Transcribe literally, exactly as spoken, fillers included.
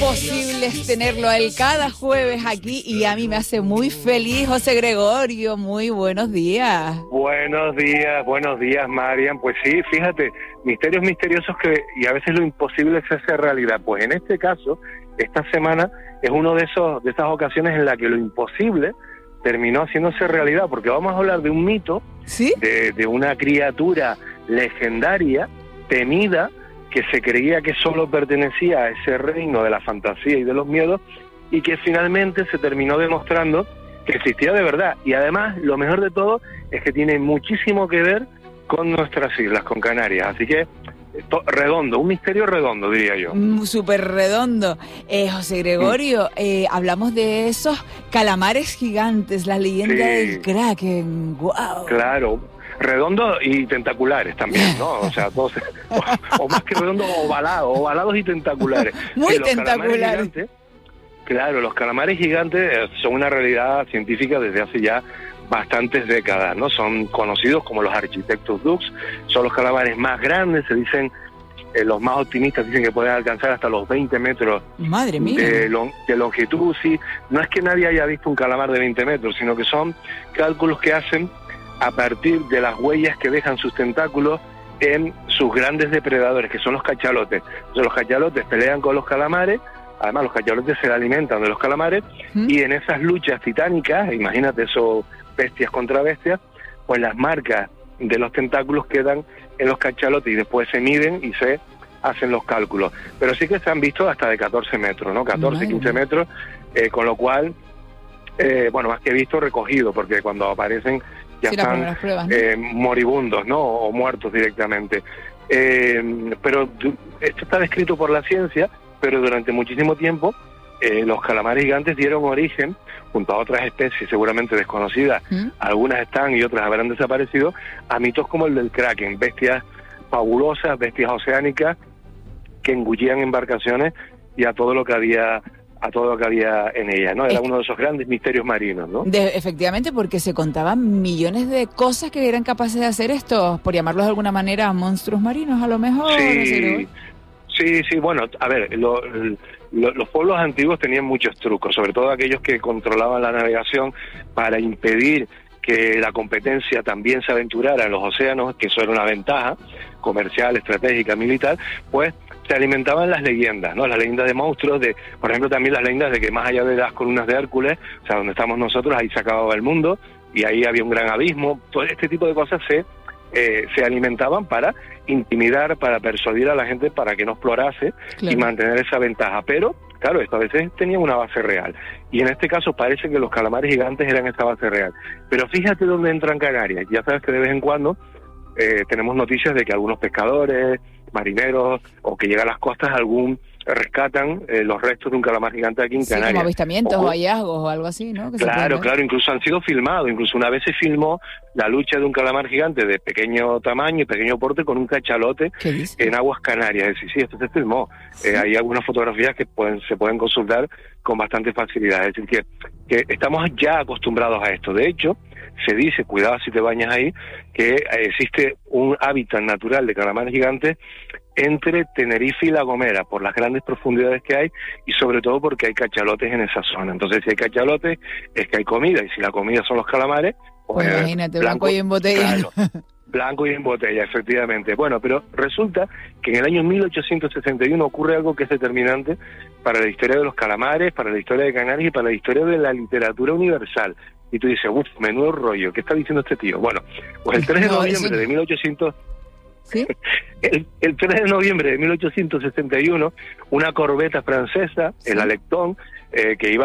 posible es tenerlo a él cada jueves aquí y a mí me hace muy feliz. José Gregorio, muy buenos días. Buenos días, buenos días, Marian. Pues sí, fíjate, misterios misteriosos que y a veces lo imposible se hace realidad. Pues en este caso, esta semana es uno de esos de esas ocasiones en la que lo imposible terminó haciéndose realidad, porque vamos a hablar de un mito, ¿sí? de, de una criatura legendaria, temida, que se creía que solo pertenecía a ese reino de la fantasía y de los miedos, y que finalmente se terminó demostrando que existía de verdad. Y además, lo mejor de todo es que tiene muchísimo que ver con nuestras islas, con Canarias. Así que, to- redondo, un misterio redondo, diría yo. Mm, súper redondo. Eh, José Gregorio, mm. eh, hablamos de esos calamares gigantes, la leyenda sí. del Kraken. ¡Wow! Claro. Redondo y tentaculares también, ¿no? O sea, todos, o, o más que redondo, ovalados, ovalados y tentaculares. Muy sí, tentaculares. Claro, los calamares gigantes son una realidad científica desde hace ya bastantes décadas, ¿no? Son conocidos como los arquitectos Dux, son los calamares más grandes, se dicen, eh, los más optimistas dicen que pueden alcanzar hasta los veinte metros. Madre mía. De, long, de longitud, sí. No es que nadie haya visto un calamar de veinte metros, sino que son cálculos que hacen a partir de las huellas que dejan sus tentáculos en sus grandes depredadores, que son los cachalotes. Entonces los cachalotes pelean con los calamares, además los cachalotes se alimentan de los calamares, ¿Mm? y en esas luchas titánicas, imagínate eso, bestias contra bestias, pues las marcas de los tentáculos quedan en los cachalotes y después se miden y se hacen los cálculos. Pero sí que se han visto hasta de catorce metros, ¿no? catorce, quince metros, eh, con lo cual, eh, bueno, más que visto, recogido, porque cuando aparecen ya sí, están pruebas, ¿no? eh, moribundos, ¿no? O muertos directamente. Eh, pero esto está descrito por la ciencia, pero durante muchísimo tiempo eh, los calamares gigantes dieron origen, junto a otras especies seguramente desconocidas, ¿Mm? algunas están y otras habrán desaparecido, a mitos como el del Kraken, bestias fabulosas, bestias oceánicas que engullían embarcaciones y a todo lo que había... a todo lo que había en ella, ¿no? Era es uno de esos grandes misterios marinos, ¿no? De, efectivamente, porque se contaban millones de cosas que eran capaces de hacer estos, por llamarlos de alguna manera, monstruos marinos, a lo mejor. Sí, sí, sí, bueno, a ver, lo, lo, los pueblos antiguos tenían muchos trucos, sobre todo aquellos que controlaban la navegación para impedir que la competencia también se aventurara en los océanos, que eso era una ventaja comercial, estratégica, militar, pues se alimentaban las leyendas, ¿no? Las leyendas de monstruos, de, por ejemplo, también las leyendas de que más allá de las columnas de Hércules, o sea, donde estamos nosotros, ahí se acababa el mundo y ahí había un gran abismo. Todo este tipo de cosas se eh, se alimentaban para intimidar, para persuadir a la gente para que no explorase, claro, y mantener esa ventaja. Pero, claro, esto a veces tenía una base real. Y en este caso parece que los calamares gigantes eran esta base real. Pero fíjate dónde entran Canarias. Ya sabes que de vez en cuando eh, tenemos noticias de que algunos pescadores, marineros, o que llegan a las costas, algún rescatan eh, los restos de un calamar gigante aquí en sí, Canarias. Como avistamientos o, o hallazgos o algo así, ¿no? Que claro, claro, incluso han sido filmados. Incluso una vez se filmó la lucha de un calamar gigante de pequeño tamaño y pequeño porte con un cachalote en aguas Canarias. Sí, sí, esto se filmó. ¿Sí? Eh, hay algunas fotografías que pueden se pueden consultar con bastante facilidad. Es decir, que, que estamos ya acostumbrados a esto. De hecho, se dice, cuidado si te bañas ahí, que existe un hábitat natural de calamares gigantes entre Tenerife y La Gomera, por las grandes profundidades que hay y sobre todo porque hay cachalotes en esa zona. Entonces, si hay cachalotes, es que hay comida, y si la comida son los calamares, pues, pues imagínate, blanco, blanco y en botella. Claro, blanco y en botella, efectivamente. Bueno, pero resulta que en el año mil ochocientos sesenta y uno ocurre algo que es determinante para la historia de los calamares, para la historia de Canarias y para la historia de la literatura universal. Y tú dices, uff, menudo rollo, ¿qué está diciendo este tío? Bueno, pues el tres de noviembre de mil ochocientos... ¿Sí? El, el tres de noviembre de mil ochocientos sesenta y uno, una corbeta francesa, el Alecton, eh, que iba